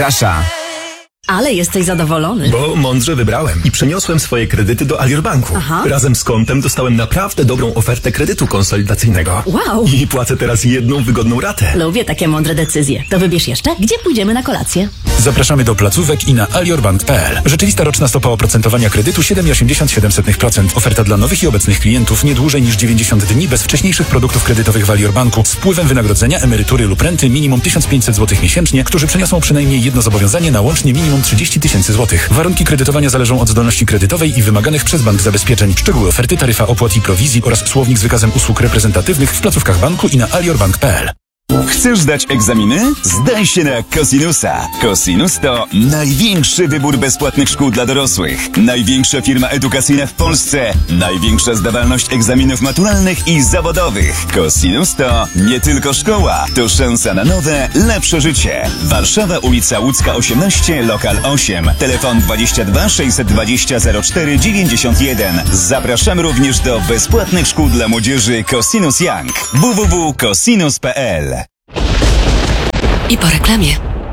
zaprasza. Ale jesteś zadowolony. Bo mądrze wybrałem i przeniosłem swoje kredyty do Alior Banku. Aha. Razem z kontem dostałem naprawdę dobrą ofertę kredytu konsolidacyjnego. Wow. I płacę teraz jedną wygodną ratę. Lubię takie mądre decyzje. To wybierz jeszcze, gdzie pójdziemy na kolację. Zapraszamy do placówek i na aliorbank.pl. Rzeczywista roczna stopa oprocentowania kredytu 7,87%. Oferta dla nowych i obecnych klientów nie dłużej niż 90 dni bez wcześniejszych produktów kredytowych w Alior Banku z wpływem wynagrodzenia, emerytury lub renty minimum 1500 zł miesięcznie, którzy przeniosą przynajmniej jedno zobowiązanie na łącznie minimum 30 tysięcy złotych. Warunki kredytowania zależą od zdolności kredytowej i wymaganych przez bank zabezpieczeń. Szczegóły oferty, taryfa opłat i prowizji oraz słownik z wykazem usług reprezentatywnych w placówkach banku i na aliorbank.pl. Chcesz zdać egzaminy? Zdaj się na Cosinusa. Cosinus to największy wybór bezpłatnych szkół dla dorosłych. Największa firma edukacyjna w Polsce. Największa zdawalność egzaminów maturalnych i zawodowych. Cosinus to nie tylko szkoła, to szansa na nowe, lepsze życie. Warszawa, ulica Łódzka 18, lokal 8. Telefon 22 620 04 91. Zapraszamy również do bezpłatnych szkół dla młodzieży Cosinus Young. www.cosinus.pl. I po reklamie.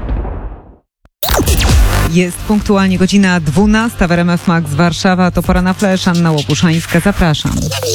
Jest punktualnie godzina 12 w RMF Max Warszawa. To pora na flash. Anna Łopuszańska, zapraszam.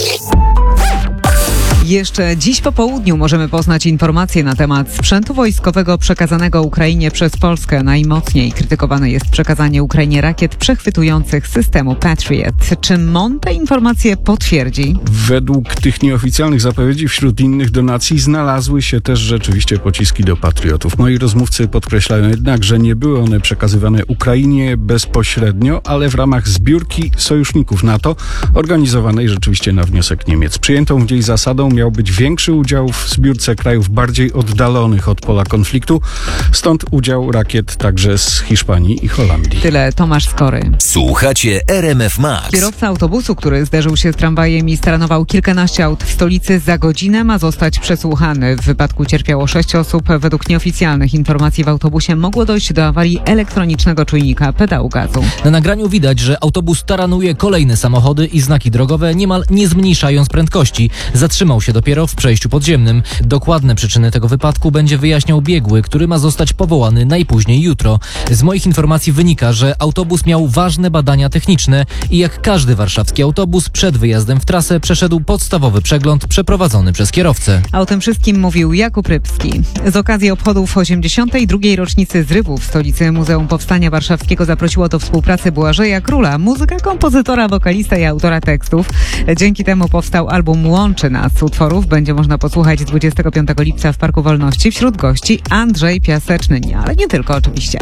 Jeszcze dziś po południu możemy poznać informacje na temat sprzętu wojskowego przekazanego Ukrainie przez Polskę. Najmocniej krytykowane jest przekazanie Ukrainie rakiet przechwytujących systemu Patriot. Czy MON te informacje potwierdzi? Według tych nieoficjalnych zapowiedzi wśród innych donacji znalazły się też rzeczywiście pociski do Patriotów. Moi rozmówcy podkreślają jednak, że nie były one przekazywane Ukrainie bezpośrednio, ale w ramach zbiórki sojuszników NATO organizowanej rzeczywiście na wniosek Niemiec. Przyjętą gdzieś zasadą miał być większy udział w zbiórce krajów bardziej oddalonych od pola konfliktu, stąd udział rakiet także z Hiszpanii i Holandii. Tyle Tomasz Skory. Słuchacie RMF Max. Kierowca autobusu, który zderzył się z tramwajem i staranował kilkanaście aut w stolicy, za godzinę ma zostać przesłuchany. W wypadku cierpiało 6 osób. Według nieoficjalnych informacji w autobusie mogło dojść do awarii elektronicznego czujnika pedału gazu. Na nagraniu widać, że autobus taranuje kolejne samochody i znaki drogowe, niemal nie zmniejszając prędkości. Zatrzymał się dopiero w przejściu podziemnym. Dokładne przyczyny tego wypadku będzie wyjaśniał biegły, który ma zostać powołany najpóźniej jutro. Z moich informacji wynika, że autobus miał ważne badania techniczne i jak każdy warszawski autobus przed wyjazdem w trasę przeszedł podstawowy przegląd przeprowadzony przez kierowcę. A o tym wszystkim mówił Jakub Rybski. Z okazji obchodów 82. rocznicy zrywu w stolicy Muzeum Powstania Warszawskiego zaprosiło do współpracy Błażeja Króla, muzyka, kompozytora, wokalista i autora tekstów. Dzięki temu powstał album Łączy Nas. Utworów będzie można posłuchać 25 lipca w Parku Wolności. Wśród gości Andrzej Piaseczny, ale nie tylko oczywiście.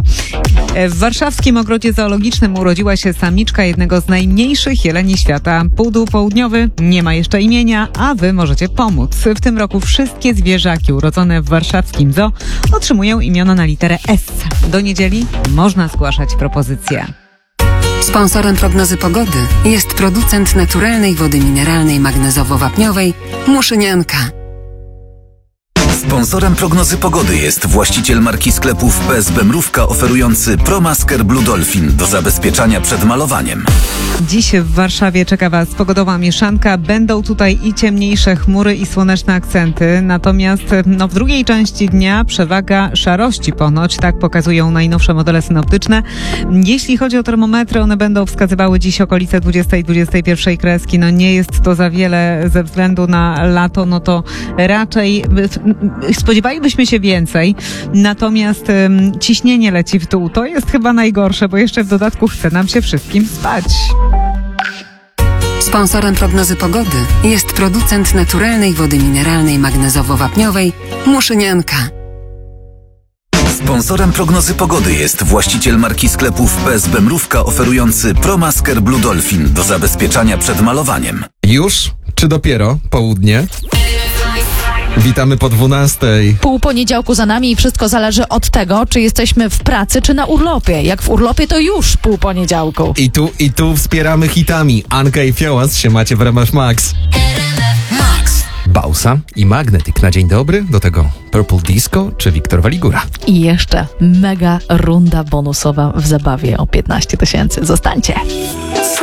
W warszawskim ogrodzie zoologicznym urodziła się samiczka jednego z najmniejszych jeleni świata. Pudł południowy nie ma jeszcze imienia, a wy możecie pomóc. W tym roku wszystkie zwierzaki urodzone w warszawskim zoo otrzymują imiona na literę S. Do niedzieli można zgłaszać propozycje. Sponsorem prognozy pogody jest producent naturalnej wody mineralnej magnezowo-wapniowej Muszynianka. Sponsorem prognozy pogody jest właściciel marki sklepów PSB Mrówka oferujący ProMasker Blue Dolphin do zabezpieczania przed malowaniem. Dziś w Warszawie czeka Was pogodowa mieszanka. Będą tutaj i ciemniejsze chmury, i słoneczne akcenty. Natomiast w drugiej części dnia przewaga szarości ponoć. Tak pokazują najnowsze modele synoptyczne. Jeśli chodzi o termometry, one będą wskazywały dziś okolice 20-21 kreski. Nie jest to za wiele ze względu na lato. To raczej spodziewalibyśmy się więcej. Natomiast ciśnienie leci w dół. To jest chyba najgorsze, bo jeszcze w dodatku chce nam się wszystkim spać. Sponsorem prognozy pogody jest producent naturalnej wody mineralnej magnezowo-wapniowej Muszynianka. Sponsorem prognozy pogody jest właściciel marki sklepów PSB Mrówka oferujący ProMasker Blue Dolphin do zabezpieczania przed malowaniem. Już? Czy dopiero południe? Witamy po 12. Pół poniedziałku za nami i wszystko zależy od tego, czy jesteśmy w pracy, czy na urlopie. Jak w urlopie, to już pół poniedziałku. I tu wspieramy hitami. Anka i Fiołas się macie w RMF Max. Bausa i Magnetic na dzień dobry, do tego Purple Disco czy Wiktor Waligura. I jeszcze mega runda bonusowa w zabawie o 15 000. Zostańcie.